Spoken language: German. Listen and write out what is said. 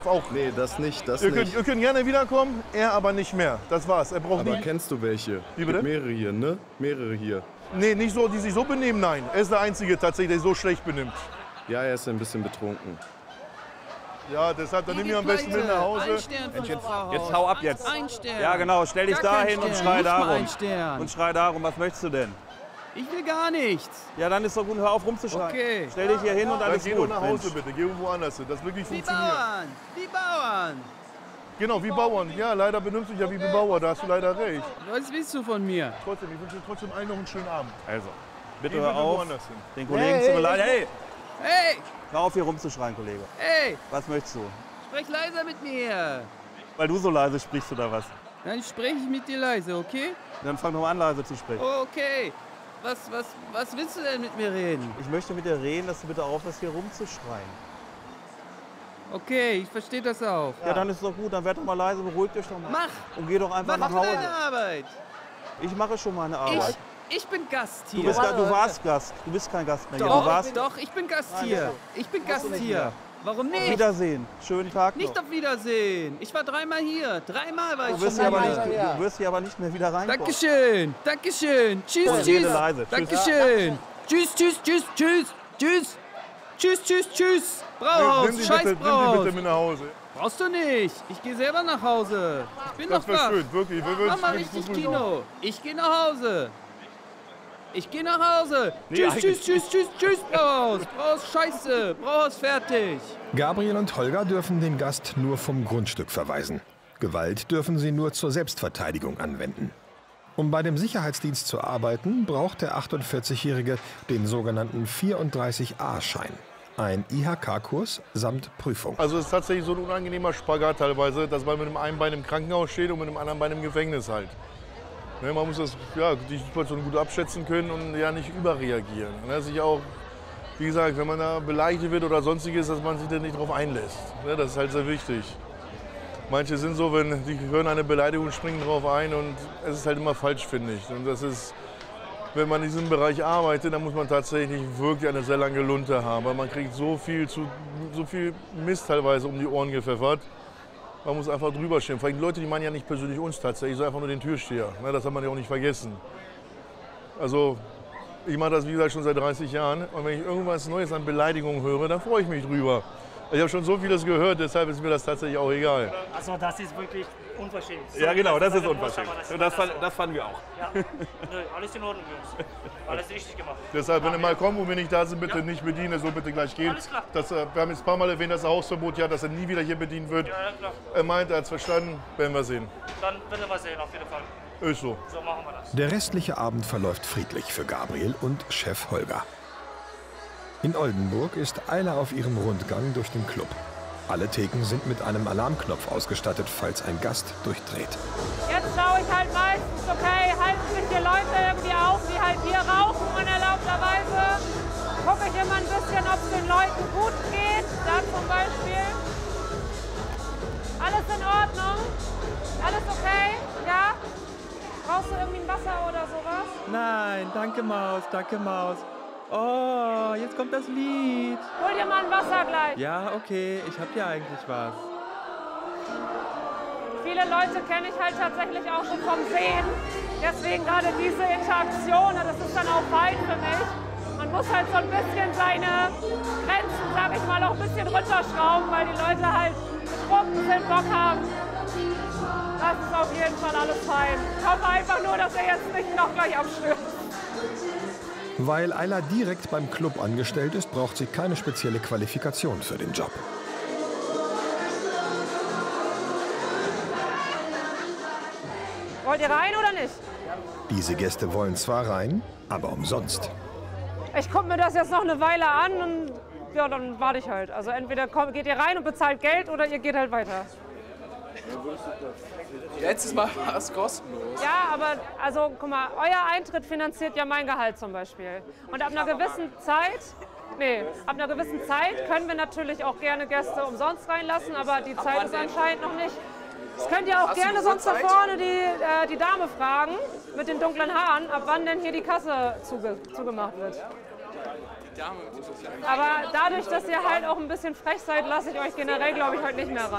auch. Nee, das nicht, das Ihr nicht. könnt gerne wiederkommen, er aber nicht mehr. Das war's. Er braucht Aber nicht. kennst du welche? Wie bitte? Gibt mehrere hier, ne? Mehrere hier. Nee, nicht so, die sich so benehmen, nein. Er ist der Einzige tatsächlich, der sich so schlecht benimmt. Ja, er ist ein bisschen betrunken. Ja, deshalb, dann nimm ihn am besten mit nach Hause. Jetzt hau ab jetzt. Ein Stern. Ja genau, stell dich Gar da kein hin und Stern, schrei nicht mal darum. ein Stern. Und schrei darum, was möchtest du denn? Ich will gar nichts. Ja, dann ist doch gut, hör auf rumzuschreien. Okay. Stell dich hier hin und Dann alles geh gut. doch nach Hause Mensch. bitte, geh irgendwo anders hin. Das wirklich Wie funktioniert. Bauern. Wie Bauern. Genau, wie Bauern. Ja, leider benimmst du dich ja wie Bauer, da hast du leider recht. Was willst du von mir? Trotzdem, ich wünsche dir trotzdem allen noch einen schönen Abend. Also, bitte Geh hör bitte auf, woanders hin. den Kollegen zu beleidigen. Hey, Hey, hör auf hier rumzuschreien, Kollege. hey, Was möchtest du? sprech leiser mit mir. Weil du so leise sprichst oder was? Dann spreche ich mit dir leise, okay? Dann fang doch mal an, leise zu sprechen. Okay. Was willst du denn mit mir reden? Ich möchte mit dir reden, dass du bitte aufhörst, hier rumzuschreien. Okay, ich verstehe das auch. Ja, dann ist doch gut, dann werd doch mal leise, beruhig dich doch mal. Mach! Und geh doch einfach Mach nach deine Hause. Arbeit! Ich mache schon meine Arbeit. Ich bin Gast hier. Du warst Gast, du bist kein Gast mehr hier. Du Doch, warst. doch, ich bin Gast hier. Ich bin Gast hier. Warum Auf nicht? Wiedersehen. Schönen Tag noch. Nicht auf Wiedersehen. Ich war 3-mal hier. 3-mal war ich Du wirst schon hier aber hier. nicht, du wirst hier aber nicht mehr wieder reinkommen. Dankeschön. Dankeschön. Tschüss, Und rede tschüss. leise. Tschüss. Dankeschön. Tschüss, tschüss, tschüss, tschüss. Tschüss. Tschüss, tschüss, tschüss. Nimm Brauhaus, die scheiß bitte Brauhaus. mit nach Hause. Brauchst du nicht. Ich gehe selber nach Hause. Ich bin Das doch wäre wach. schön, wirklich. Wir würden Mach mal es richtig gut Kino. Ich gehe nach Hause. Ich gehe nach Hause. Nee, Tschüss, eigentlich tschüss, tschüss, tschüss, tschüss, Brauhaus. Brauhaus, scheiße. Brauhaus, fertig. Gabriel und Holger dürfen den Gast nur vom Grundstück verweisen. Gewalt dürfen sie nur zur Selbstverteidigung anwenden. Um bei dem Sicherheitsdienst zu arbeiten, braucht der 48-Jährige den sogenannten 34a-Schein. Ein IHK-Kurs samt Prüfung. Also es ist tatsächlich so ein unangenehmer Spagat teilweise, dass man mit dem einen Bein im Krankenhaus steht und mit dem anderen Bein im Gefängnis halt. Ne, man muss das, ja, die Situation gut abschätzen können und ja nicht überreagieren. Ne, sich auch, wie gesagt, wenn man da beleidigt wird oder sonstiges, dass man sich da nicht drauf einlässt. Ne, das ist halt sehr wichtig. Manche sind so, wenn die hören eine Beleidigung, springen drauf ein und es ist halt immer falsch, finde ich. Und das ist, wenn man in diesem Bereich arbeitet, dann muss man tatsächlich wirklich eine sehr lange Lunte haben. Weil man kriegt so viel Mist teilweise um die Ohren gepfeffert. Man muss einfach drüber stehen. Vor allem die Leute, die meinen ja nicht persönlich uns tatsächlich, sondern einfach nur den Türsteher. Das hat man ja auch nicht vergessen. Also ich mache das, wie gesagt, schon seit 30 Jahren. Und wenn ich irgendwas Neues an Beleidigungen höre, dann freue ich mich drüber. Ich habe schon so vieles gehört, deshalb ist mir das tatsächlich auch egal. Also das ist wirklich unverschämt. Ja genau, das ist unverschämt. Das Das fanden wir auch. Ja. Nö, alles in Ordnung, Jungs. Alles richtig gemacht. Deshalb, wenn ihr mal kommt und wir nicht da sind, bitte nicht bedienen, er soll bitte gleich gehen. Alles klar. Wir haben jetzt ein paar Mal erwähnt, dass er Hausverbot hat, dass er nie wieder hier bedient wird. Ja, klar. Er meint, er hat es verstanden, werden wir sehen. Dann werden wir sehen, auf jeden Fall. Ist so. So machen wir das. Der restliche Abend verläuft friedlich für Gabriel und Chef Holger. In Oldenburg ist Ayla auf ihrem Rundgang durch den Club. Alle Theken sind mit einem Alarmknopf ausgestattet, falls ein Gast durchdreht. Jetzt schaue ich halt meistens, okay, halten sich die Leute irgendwie auf, die halt hier rauchen unerlaubterweise. Gucke ich immer ein bisschen, ob es den Leuten gut geht, da zum Beispiel. Alles in Ordnung? Alles okay? Ja? Brauchst du irgendwie ein Wasser oder sowas? Nein, danke Maus, danke Maus. Oh, jetzt kommt das Lied. Hol dir mal ein Wasser gleich. Ja, okay, ich hab ja eigentlich was. Viele Leute kenne ich halt tatsächlich auch schon vom Sehen. Deswegen gerade diese Interaktion, das ist dann auch fein für mich. Man muss halt so ein bisschen seine Grenzen, sag ich mal, auch ein bisschen runterschrauben, weil die Leute halt betrunken sind, Bock haben. Das ist auf jeden Fall alles fein. Ich hoffe einfach nur, dass er jetzt nicht noch gleich abstürzt. Weil Ayla direkt beim Club angestellt ist, braucht sie keine spezielle Qualifikation für den Job. Wollt ihr rein oder nicht? Diese Gäste wollen zwar rein, aber umsonst. Ich gucke mir das jetzt noch eine Weile an und ja, dann warte ich halt. Also entweder geht ihr rein und bezahlt Geld oder ihr geht halt weiter. Letztes Mal war es kostenlos. Ja, aber also guck mal, euer Eintritt finanziert ja mein Gehalt zum Beispiel. Und ab einer gewissen Zeit, können wir natürlich auch gerne Gäste umsonst reinlassen, aber die Zeit ist anscheinend noch nicht. Das könnt ihr auch gerne sonst da vorne die Dame fragen mit den dunklen Haaren, ab wann denn hier die Kasse zugemacht wird. Die Dame mit den sozialen Aber dadurch, dass ihr halt auch ein bisschen frech seid, lasse ich euch generell, glaube ich, heute nicht mehr rein.